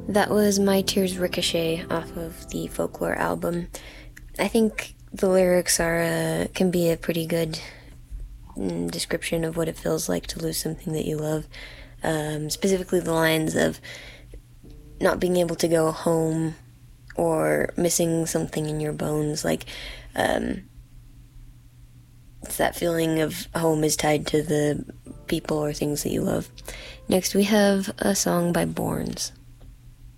That was My Tears Ricochet off of the Folklore album. I think the lyrics can be a pretty good description of what it feels like to lose something that you love. Specifically the lines of not being able to go home or missing something in your bones. It's that feeling of home is tied to the people or things that you love. Next we have a song by Borns.